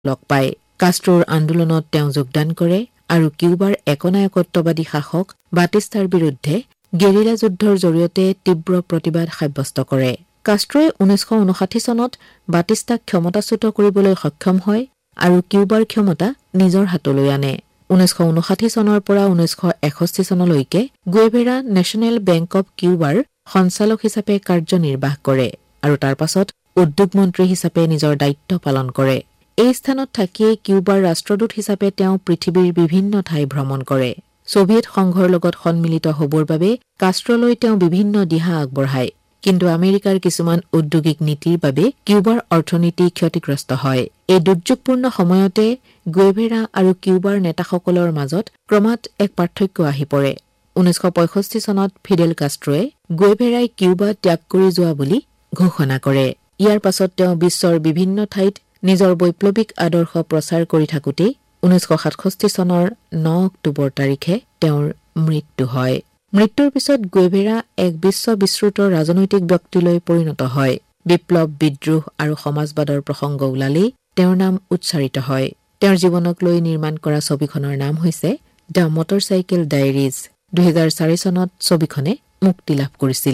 লগ পায়। কাষ্ট্ৰোৰ আন্দোলনত তেওঁ যোগদান কৰে আৰু কিউবাৰ একনায়কত্ববাদী শাসক বাটিষ্টাৰ বিৰুদ্ধে গেৰিলা যুদ্ধৰ জৰিয়তে তীব্ৰ প্ৰতিবাদ সাব্যস্ত কৰে। কাষ্ট্ৰোৱে 1959 চনত বাটিষ্টাক ক্ষমতাচ্যুত কৰিবলৈ সক্ষম হয় আৰু কিউবাৰ ক্ষমতা নিজৰ হাতলৈ আনে। 1959 চনৰ পৰা 1961 চনলৈকে গুয়েভেৰা নেশ্যনেল বেংক অৱ কিউবাৰ সঞ্চালক হিচাপে কাৰ্যনিৰ্বাহ কৰে আৰু তাৰ পাছত উদ্যোগ মন্ত্ৰী হিচাপে নিজৰ দায়িত্ব পালন কৰে। এই স্থানত থাকিয়েই কিউবাৰ ৰাষ্ট্ৰদূত হিচাপে তেওঁ পৃথিৱীৰ বিভিন্ন ঠাই ভ্ৰমণ কৰে। ছভিয়েট সংঘৰ লগত সন্মিলিত হ'বৰ বাবে কাষ্ট্ৰোলৈ তেওঁ বিভিন্ন দিহা আগবঢ়ায়। কিন্তু আমেৰিকাৰ কিছুমান ঔদ্যোগিক নীতিৰ বাবে কিউবাৰ অৰ্থনীতি ক্ষতিগ্ৰস্ত হয়। এই দুৰ্যোগপূৰ্ণ সময়তে গুয়েভেৰা আৰু কিউবাৰ নেতাসকলৰ মাজত ক্ৰমাৎ এক পাৰ্থক্য আহি পৰে। 1965 চনত ফিডেল কাষ্ট্ৰোৱে গুয়েভেৰাই কিউবা ত্যাগ কৰি যোৱা বুলি ঘোষণা কৰে। ইয়াৰ পাছত তেওঁ বিশ্বৰ বিভিন্ন ঠাইত নিজৰ বৈপ্লৱিক আদৰ্শ প্ৰচাৰ কৰি থাকোঁতেই 1967 চনৰ 9 অক্টোবৰ তাৰিখে তেওঁৰ মৃত্যু হয়। মৃত্যুৰ পিছত গুয়েভেৰা এক বিশ্ববিশ্ৰুত ৰাজনৈতিক ব্যক্তিলৈ পৰিণত হয়। বিপ্লৱ, বিদ্ৰোহ আৰু সমাজবাদৰ প্ৰসংগ ওলালেই তেওঁৰ নাম উচ্চাৰিত হয়। তেওঁৰ জীৱনক লৈ নিৰ্মাণ কৰা ছবিখনৰ নাম হৈছে দ্য মটৰচাইকেল ডায়েৰিজ। 2004 চনত ছবিখনে মুক্তি লাভ কৰিছিল।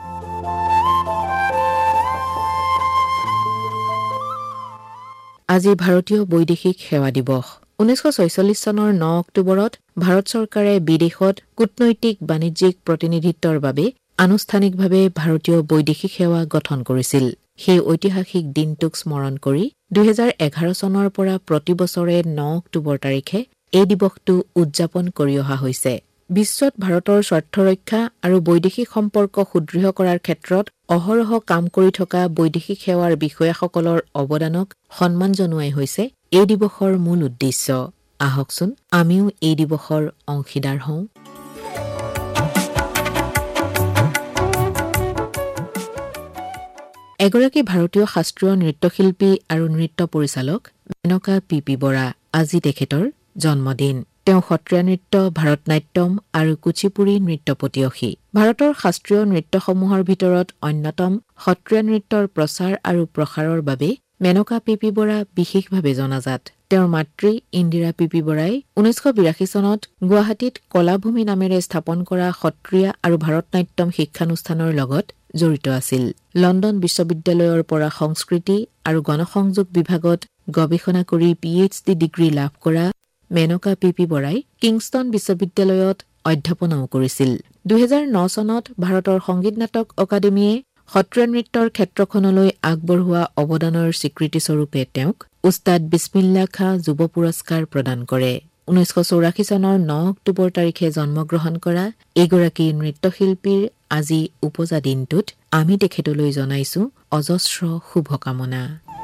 আজি ভাৰতীয় বৈদেশিক সেৱা দিৱস। 1946 চনৰ 9 অক্টোবৰত ভাৰত চৰকাৰে বিদেশত কূটনৈতিক বাণিজ্যিক প্ৰতিনিধিত্বৰ বাবে আনুষ্ঠানিকভাৱে ভাৰতীয় বৈদেশিক সেৱা গঠন কৰিছিল। সেই ঐতিহাসিক দিনটোক স্মৰণ কৰি 2011 চনৰ পৰা প্ৰতি বছৰে 9 অক্টোবৰ তাৰিখে এই দিৱসটো উদযাপন কৰি অহা হৈছে। বিশ্বত ভাৰতৰ স্বাৰ্থ ৰক্ষা আৰু বৈদেশিক সম্পৰ্ক সুদৃঢ় কৰাৰ ক্ষেত্ৰত অহৰহ কাম কৰি থকা বৈদেশিক সেৱাৰ বিষয়াসকলৰ অৱদানক সন্মান জনোৱাই হৈছে এই দিৱসৰ মূল উদ্দেশ্য। আহকচোন আমিও এই দিৱসৰ অংশীদাৰ হওঁ। এগৰাকী ভাৰতীয় শাস্ত্ৰীয় নৃত্যশিল্পী আৰু নৃত্য পৰিচালক মেনকা পি বৰা। আজি তেখেতৰ জন্মদিন। তেওঁ সত্ৰীয়া নৃত্য, ভাৰতনাট্যম আৰু কুচিপুড়ি নৃত্য পটীয়সী। ভাৰতৰ শাস্ত্ৰীয় নৃত্যসমূহৰ ভিতৰত অন্যতম সত্ৰীয়া নৃত্যৰ প্ৰচাৰ আৰু প্ৰসাৰৰ বাবে মেনকা পি বৰা বিশেষভাৱে জনাজাত। তেওঁৰ মাতৃ ইন্দিৰা পি বৰাই 1982 চনত গুৱাহাটীত কলাভূমি নামেৰে স্থাপন কৰা সত্ৰীয়া আৰু ভাৰতনাট্যম শিক্ষানুষ্ঠানৰ লগত জড়িত আছিল। লণ্ডন বিশ্ববিদ্যালয়ৰ পৰা সংস্কৃতি আৰু গণসংযোগ বিভাগত গৱেষণা কৰি PhD ডিগ্ৰী লাভ কৰা মেনকা পি বৰাই কিংষ্টন বিশ্ববিদ্যালয়ত অধ্যাপনাও কৰিছিল। 2009 চনত ভাৰতৰ সংগীত নাটক অকাডেমীয়ে সত্ৰীয়া নৃত্যৰ ক্ষেত্ৰখনলৈ আগবঢ়োৱা অৱদানৰ স্বীকৃতিস্বৰূপে তেওঁক উস্তাদ বিছমিল্লা খাঁ যুৱ পুৰস্কাৰ প্ৰদান কৰে। 1984 চনৰ 9 অক্টোবৰ তাৰিখে জন্মগ্ৰহণ কৰা এইগৰাকী নৃত্যশিল্পীৰ আজি উপজা দিনটোত আমি তেখেতলৈ জনাইছো অজস্ৰ শুভকামনা।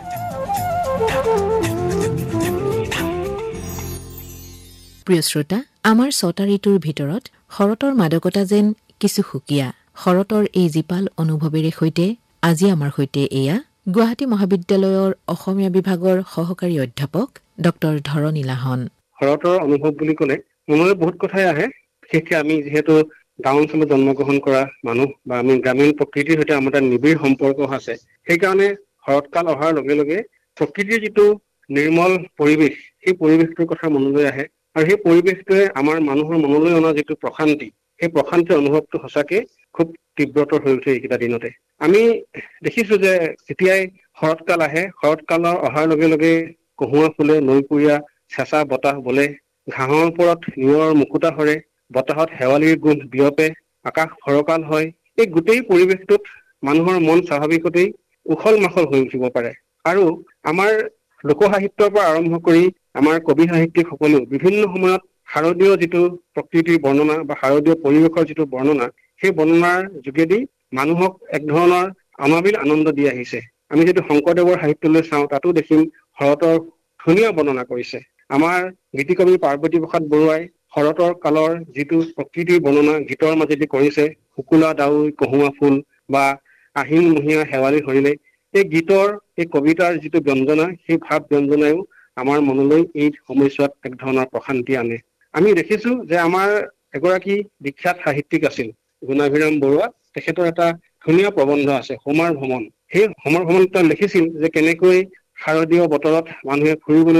প্ৰিয় শ্ৰোতা, আমাৰ 6টা ঋতুৰ ভিতৰত শৰতৰ মাদকতা যেন কিছু সুকীয়া। শৰতৰ এই জীপাল অনুভৱেৰে সৈতে আজি আমাৰ সৈতে এয়া গুৱাহাটী মহাবিদ্যালয়ৰ অসমীয়া বিভাগৰ সহকাৰী অধ্যাপক ডক্টৰ ধৰণী লাহন। শৰতৰ অনুভৱ বুলি ক'লে মনলৈ বহুত কথাই আহে। বিশেষকৈ আমি যিহেতু গাঁও অঞ্চলত জন্মগ্ৰহণ কৰা মানুহ বা আমি গ্ৰামীণ প্ৰকৃতিৰ সৈতে আমাৰ এটা নিবিড় সম্পৰ্ক আছে। সেইকাৰণে শৰৎকাল অহাৰ লগে লগে প্ৰকৃতিৰ যিটো নিৰ্মল পৰিৱেশ, সেই পৰিৱেশটোৰ কথা মনলৈ আহে আৰু সেই পৰিৱেশটোৱে আমাৰ মানুহৰ মনলৈ অনা যিটো প্ৰশান্তি, সেই প্ৰশান্তিৰ অনুভৱটো সঁচাকে খুব তীব্ৰতৰ হৈ উঠে এইকেইটা দিনতে। আমি দেখিছো যে যেতিয়াই শৰৎকাল আহে, শৰৎকালৰ অহাৰ লগে লগে কহুৱা ফুলে, নৈপুৰীয়া চেঁচা বতাহ বলে, ঘাঁহৰ ওপৰত নিয়ৰৰ মুকুতা সৰে, বতাহত শেৱালিৰ গোন্ধ বিয়পে, আকাশ ফৰকাল হয়। এই গোটেই পৰিৱেশটোত মানুহৰ মন স্বাভাৱিকতেই উখল মাখল হৈ উঠিব পাৰে। আৰু আমাৰ লোকসাহিত্যৰ পৰা আৰম্ভ কৰি আমাৰ কবি সাহিত্যিকসকলেও বিভিন্ন সময়ত শাৰদীয় যিটো প্ৰকৃতিৰ বৰ্ণনা বা শাৰদীয় পৰিৱেশৰ যিটো বৰ্ণনা, সেই বৰ্ণনাৰ যোগেদি মানুহক এক ধৰণৰ অনাবিল আনন্দ দি আহিছে। আমি যদি শংকৰদেৱৰ সাহিত্যলৈ চাওঁ, তাতো দেখিম শৰতৰ ধুনীয়া বৰ্ণনা কৰিছে। আমাৰ গীতিকবি পাৰ্বতী প্ৰসাদ বৰুৱাই শৰতৰ কালৰ যিটো প্ৰকৃতিৰ বৰ্ণনা গীতৰ মাজেদি কৰিছে, শুকুলা ডাউই, কহুৱা ফুল বা আহিন মহীয়া শেৱালি সৰিলে, এই গীতৰ এই কবিতাৰ যিটো ব্যঞ্জনা, সেই ভাৱ ব্যঞ্জনায়ো আমাৰ মনলৈ এই সময়ছোৱাত এক ধৰণৰ প্ৰশান্তি আনে। আমি দেখিছো যে আমাৰ এগৰাকী বিখ্যাত সাহিত্যিক আছিল গুণাভিৰাম বৰুৱা। তেখেতৰ এটা ধুনীয়া প্ৰবন্ধ আছে, হোমাৰ ভ্ৰমণ। সেই হোমাৰ ভ্ৰমণত তেওঁ লিখিছিল যে কেনেকৈ শাৰদীয় বতৰত মানুহে ফুৰিবলৈ